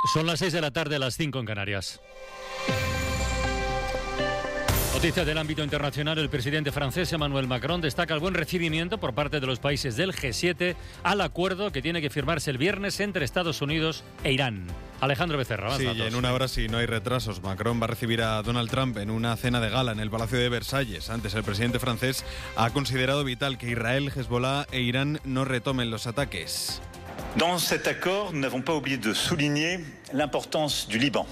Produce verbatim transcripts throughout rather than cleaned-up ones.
Son las seis de la tarde, las cinco en Canarias. Noticias del ámbito internacional. El presidente francés Emmanuel Macron destaca el buen recibimiento por parte de los países del G siete al acuerdo que tiene que firmarse el viernes entre Estados Unidos e Irán. Alejandro Becerra, más Sí, datos. y en una hora, si no hay retrasos, Macron va a recibir a Donald Trump en una cena de gala en el Palacio de Versalles. Antes, el presidente francés ha considerado vital que Israel, Hezbollah e Irán no retomen los ataques. Dans cet accord, nous n'avons pas oublié de souligner l'importance du Liban.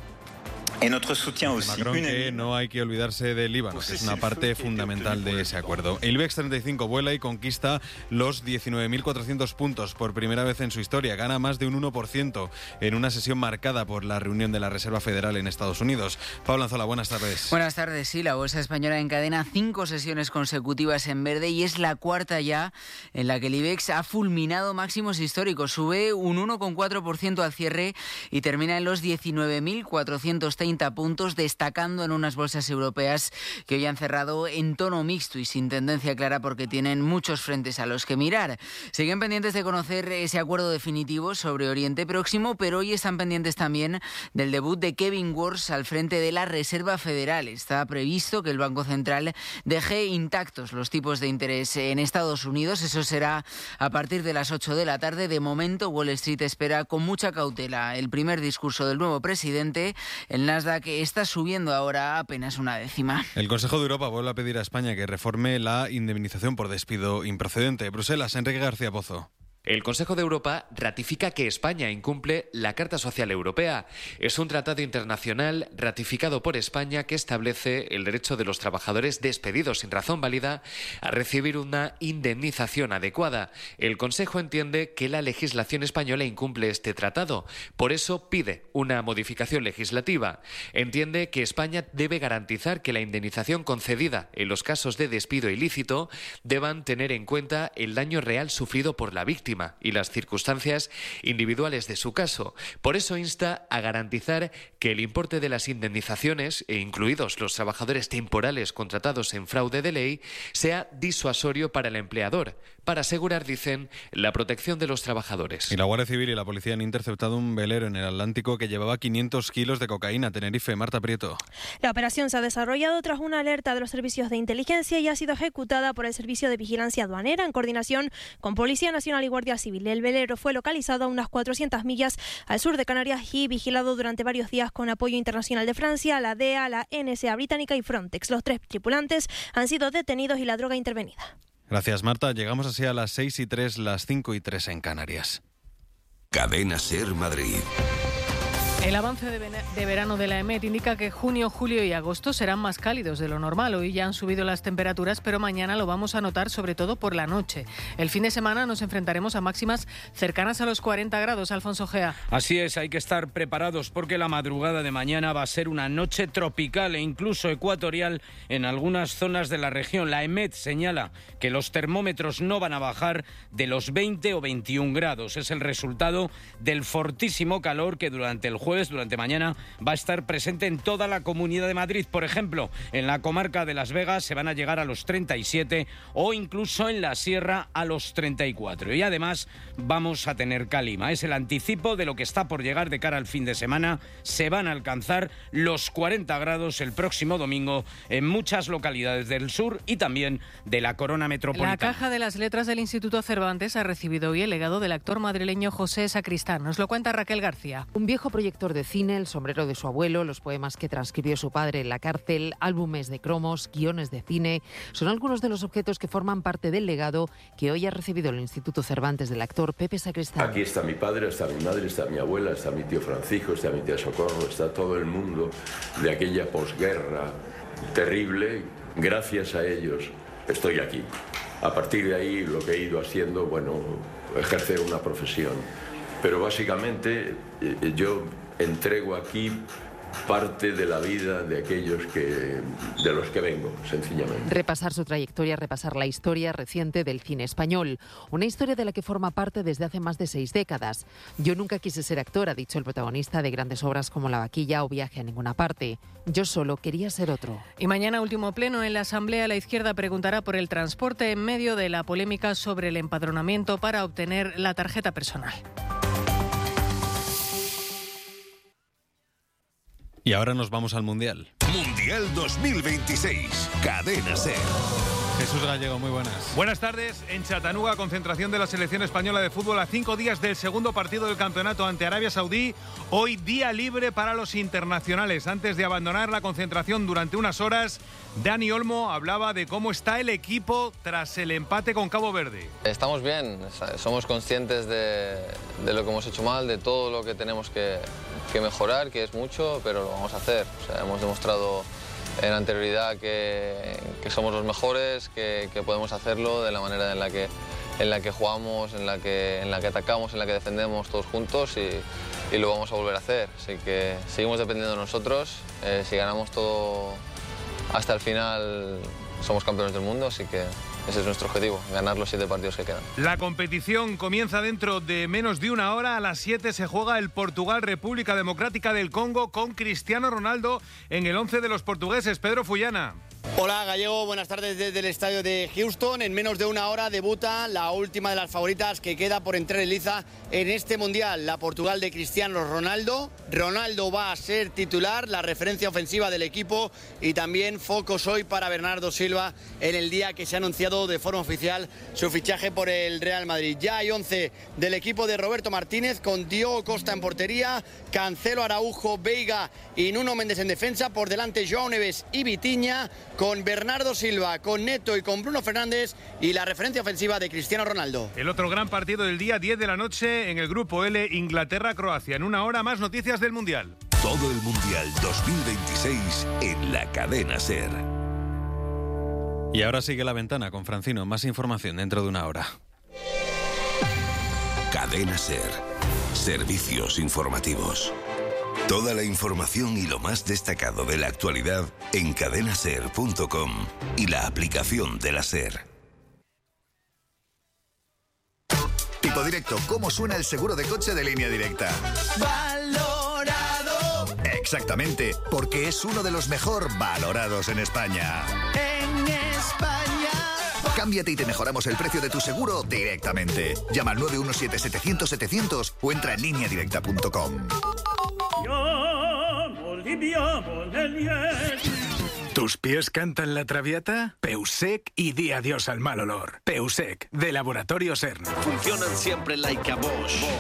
Et notre soutien aussi. Macron, que no hay que olvidarse del Líbano, que es una parte fundamental de ese acuerdo. El IBEX treinta y cinco vuela y conquista los diecinueve mil cuatrocientos puntos por primera vez en su historia. Gana más de un uno por ciento en una sesión marcada por la reunión de la Reserva Federal en Estados Unidos. Pablo Anzola, buenas tardes. Buenas tardes. Sí, la bolsa española encadena cinco sesiones consecutivas en verde y es la cuarta ya en la que el IBEX ha fulminado máximos históricos. Sube un uno coma cuatro por ciento al cierre y termina en los diecinueve mil cuatrocientos treinta puntos, destacando en unas bolsas europeas que hoy han cerrado en tono mixto y sin tendencia clara porque tienen muchos frentes a los que mirar. Siguen pendientes de conocer ese acuerdo definitivo sobre Oriente Próximo, pero hoy están pendientes también del debut de Kevin Warsh al frente de la Reserva Federal. Está previsto que el Banco Central deje intactos los tipos de interés en Estados Unidos. Eso será a partir de las ocho de la tarde. De momento, Wall Street espera con mucha cautela el primer discurso del nuevo presidente. El Nasdaq está subiendo ahora apenas una décima. El Consejo de Europa vuelve a pedir a España que reforme la indemnización por despido improcedente. Bruselas, Enrique García Pozo. El Consejo de Europa ratifica que España incumple la Carta Social Europea. Es un tratado internacional ratificado por España que establece el derecho de los trabajadores despedidos sin razón válida a recibir una indemnización adecuada. El Consejo entiende que la legislación española incumple este tratado. Por eso pide una modificación legislativa. Entiende que España debe garantizar que la indemnización concedida en los casos de despido ilícito deban tener en cuenta el daño real sufrido por la víctima y las circunstancias individuales de su caso. Por eso insta a garantizar que el importe de las indemnizaciones, e incluidos los trabajadores temporales contratados en fraude de ley, sea disuasorio para el empleador, para asegurar, dicen, la protección de los trabajadores. Y la Guardia Civil y la policía han interceptado un velero en el Atlántico que llevaba quinientos kilos de cocaína. Tenerife, Marta Prieto. La operación se ha desarrollado tras una alerta de los servicios de inteligencia y ha sido ejecutada por el Servicio de Vigilancia Aduanera en coordinación con Policía Nacional y Guardia Civil. El velero fue localizado a unas cuatrocientas millas al sur de Canarias y vigilado durante varios días con apoyo internacional de Francia, la D E A, la N S A británica y Frontex. Los tres tripulantes han sido detenidos y la droga intervenida. Gracias, Marta. Llegamos así a las seis y tres, las cinco y tres en Canarias. Cadena SER Madrid. El avance de, de verano de la EMET indica que junio, julio y agosto serán más cálidos de lo normal. Hoy ya han subido las temperaturas, pero mañana lo vamos a notar sobre todo por la noche. El fin de semana nos enfrentaremos a máximas cercanas a los cuarenta grados, Alfonso Gea. Así es, hay que estar preparados porque la madrugada de mañana va a ser una noche tropical e incluso ecuatorial en algunas zonas de la región. La EMET señala que los termómetros no van a bajar de los veinte o veintiún grados. Es el resultado del fortísimo calor que durante el jueves, durante mañana, va a estar presente en toda la Comunidad de Madrid. Por ejemplo, en la comarca de Las Vegas se van a llegar a los treinta y siete o incluso en la Sierra a los treinta y cuatro. Y además vamos a tener calima. Es el anticipo de lo que está por llegar de cara al fin de semana. Se van a alcanzar los cuarenta grados el próximo domingo en muchas localidades del sur y también de la corona metropolitana. La Caja de las Letras del Instituto Cervantes ha recibido hoy el legado del actor madrileño José Sacristán. Nos lo cuenta Raquel García. Un viejo proyector de cine, el sombrero de su abuelo, los poemas que transcribió su padre en la cárcel, álbumes de cromos, guiones de cine, son algunos de los objetos que forman parte del legado que hoy ha recibido el Instituto Cervantes del actor Pepe Sacristán. Aquí está mi padre, está mi madre, está mi abuela, está mi tío Francisco, está mi tía Socorro, está todo el mundo de aquella posguerra terrible. Gracias a ellos estoy aquí. A partir de ahí lo que he ido haciendo, bueno, ejercer una profesión. Pero básicamente eh, yo entrego aquí parte de la vida de aquellos que, de los que vengo, sencillamente. Repasar su trayectoria, repasar la historia reciente del cine español. Una historia de la que forma parte desde hace más de seis décadas. Yo nunca quise ser actor, ha dicho el protagonista de grandes obras como La Vaquilla o Viaje a ninguna parte. Yo solo quería ser otro. Y mañana, último pleno en la Asamblea, la izquierda preguntará por el transporte en medio de la polémica sobre el empadronamiento para obtener la tarjeta personal. Y ahora nos vamos al Mundial. Mundial dos mil veintiséis. Cadena SER. Jesús Gallego, muy buenas. Buenas tardes. En Chattanooga, concentración de la selección española de fútbol a cinco días del segundo partido del campeonato ante Arabia Saudí. Hoy día libre para los internacionales. Antes de abandonar la concentración durante unas horas, Dani Olmo hablaba de cómo está el equipo tras el empate con Cabo Verde. Estamos bien, somos conscientes de, de lo que hemos hecho mal, de todo lo que tenemos que, que mejorar, que es mucho, pero lo vamos a hacer. O sea, hemos demostrado en anterioridad que, que somos los mejores, que, que podemos hacerlo de la manera en la que, en la que jugamos, en la que, en la que atacamos, en la que defendemos todos juntos y, y lo vamos a volver a hacer. Así que seguimos dependiendo de nosotros. Eh, si ganamos todo hasta el final, somos campeones del mundo, así que ese es nuestro objetivo, ganar los siete partidos que quedan. La competición comienza dentro de menos de una hora. A las siete se juega el Portugal-República Democrática del Congo con Cristiano Ronaldo en el once de los portugueses. Pedro Fullana. Hola Gallego, buenas tardes desde el estadio de Houston. En menos de una hora debuta la última de las favoritas que queda por entrar en liza en este Mundial, la Portugal de Cristiano Ronaldo. Ronaldo va a ser titular, la referencia ofensiva del equipo, y también focos hoy para Bernardo Silva en el día que se ha anunciado de forma oficial su fichaje por el Real Madrid. Ya hay once del equipo de Roberto Martínez, con Diogo Costa en portería, Cancelo, Araujo, Veiga y Nuno Méndez en defensa. Por delante João Neves y Vitinha, con Bernardo Silva, con Neto y con Bruno Fernández, y la referencia ofensiva de Cristiano Ronaldo. El otro gran partido del día, diez de la noche, en el grupo L, Inglaterra-Croacia. En una hora más noticias del Mundial. Todo el Mundial dos mil veintiséis en la Cadena SER. Y ahora sigue La Ventana con Francino. Más información dentro de una hora. Cadena SER. Servicios informativos. Toda la información y lo más destacado de la actualidad en cadena ser punto com y la aplicación de la SER. Tipo Directo, ¿cómo suena el seguro de coche de Línea Directa? ¡Valorado! Exactamente, porque es uno de los mejor valorados en España. ¡En España! Cámbiate y te mejoramos el precio de tu seguro directamente. Llama al nueve uno siete, setecientos, setecientos o entra en línea directa punto com. ¿Tus pies cantan la traviata? Peusec y di adiós al mal olor. Peusec, de Laboratorio SER. Funcionan siempre like a Bosch.